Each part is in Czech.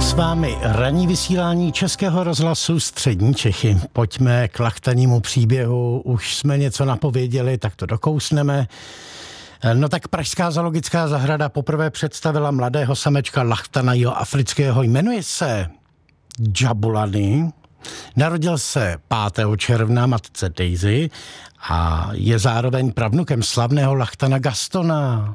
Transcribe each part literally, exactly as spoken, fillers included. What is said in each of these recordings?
S vámi ranní vysílání Českého rozhlasu Střední Čechy. Pojďme k lachtanímu příběhu. Už jsme něco napověděli, tak to dokousneme. No tak pražská zoologická zahrada poprvé představila mladého samečka lachtana jihoafrického. Jmenuje se Jabulani. Narodil se pátého června matce Daisy a je zároveň pravnukem slavného lachtana Gastona.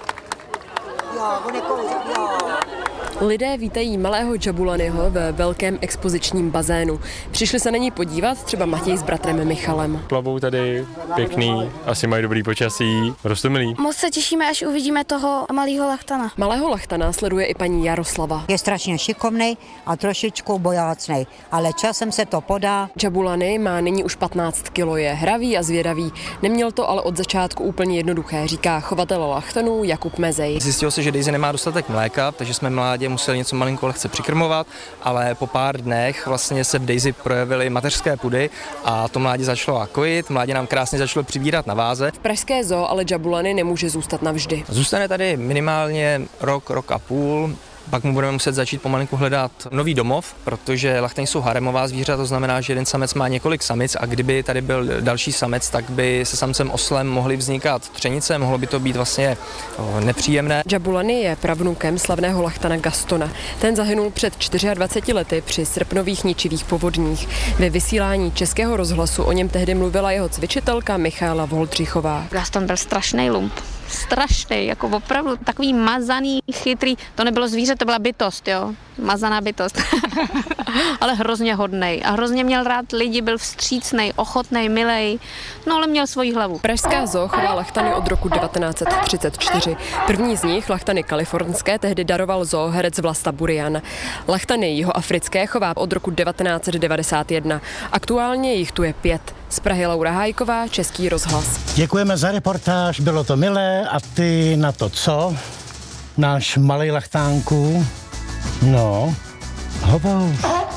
Lidé vítají malého Jabulaniho ve velkém expozičním bazénu. Přišli se na něj podívat třeba Matěj s bratrem Michalem. Plavou tady, pěkný, asi mají dobrý počasí, roztomilý. Moc se těšíme, až uvidíme toho malého lachtana. Malého lachtana sleduje i paní Jaroslava. Je strašně šikovnej a trošičku bojácnej, ale časem se to podá. Jabulani má nyní už patnáct kilo, je hravý a zvědavý. Neměl to ale od začátku úplně jednoduché, říká chovatel lachtanů Jakub Mezej. Zjistilo se, že Daisy nemá dostatek mléka, takže jsme mládě museli něco malinko lehce přikrmovat, ale po pár dnech vlastně se v Daisy projevily mateřské pudy a to mládě začalo kojit, mládě nám krásně začalo přibírat na váze. V pražské zoo ale Jabulani nemůže zůstat navždy. Zůstane tady minimálně rok, rok a půl. Pak mu budeme muset začít pomalinku hledat nový domov, protože lachtani jsou haremová zvířata, to znamená, že jeden samec má několik samic a kdyby tady byl další samec, tak by se samcem oslem mohly vznikat třenice, mohlo by to být vlastně nepříjemné. Jabulani je pravnukem slavného lachtana Gastona. Ten zahynul před dvaceti čtyřmi lety při srpnových ničivých povodních. Ve vysílání Českého rozhlasu o něm tehdy mluvila jeho cvičitelka Michaela Voldřichová. Gaston byl strašný lump. Strašný, jako opravdu takový mazaný, chytrý. To nebylo zvíře, to byla bytost, jo. Mazaná bytost. Ale hrozně hodnej a hrozně měl rád lidi, byl vstřícnej, ochotnej, milej, no ale měl svoji hlavu. Pražská zoo chová lachtany od roku devatenáct set třicet čtyři. První z nich, lachtany kalifornské, tehdy daroval zooherec Vlasta Burian. Lachtany jihoafrické chová od roku devatenáct set devadesát jedna. Aktuálně jich tu je pět. Z Prahy Laura Hájková, Český rozhlas. Děkujeme za reportáž, bylo to milé. A ty na to co? Náš malej lachtánku? No, hovou.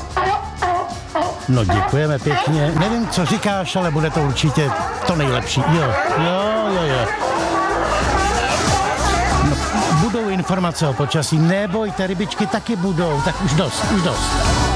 No děkujeme pěkně. Nevím, co říkáš, ale bude to určitě to nejlepší. Jo, jo, jo, jo. No, budou informace o počasí. Nebojte, rybičky taky budou. Tak už dost, už dost.